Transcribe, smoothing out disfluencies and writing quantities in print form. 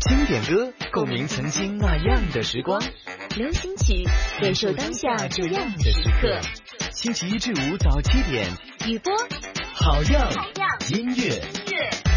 经典歌，共鸣曾经那样的时光； 流行曲，感受当下这样的时刻。 星期一至五早7点， 雨波好样音乐。